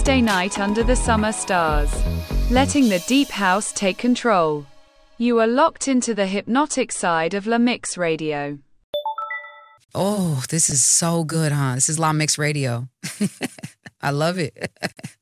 Tuesday night under the summer stars. Letting the deep house take control. You are locked into the hypnotic side of La Mix Radio. Oh, this is so good, huh? This is La Mix Radio. I love it.